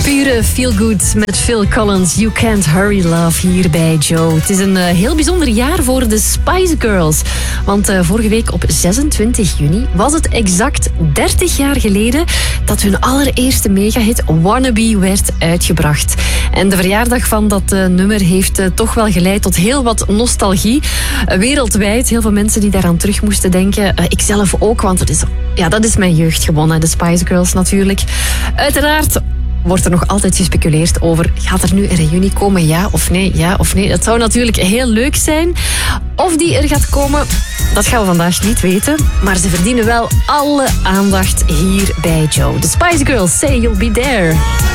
Pure feel-good met Phil Collins. You Can't Hurry Love hier bij Joe. Het is een heel bijzonder jaar voor de Spice Girls. Want vorige week op 26 juni was het exact 30 jaar geleden dat hun allereerste megahit Wannabe werd uitgebracht. En de verjaardag van dat nummer heeft toch wel geleid tot heel wat nostalgie. Wereldwijd, heel veel mensen die daaraan terug moesten denken. Ikzelf ook, want dat is mijn jeugd gewonnen. De Spice Girls natuurlijk. Uiteraard wordt er nog altijd gespeculeerd over, gaat er nu een reunie komen, ja of nee, ja of nee. Dat zou natuurlijk heel leuk zijn. Of die er gaat komen, dat gaan we vandaag niet weten. Maar ze verdienen wel alle aandacht hier bij Joe. The Spice Girls, Say You'll Be There.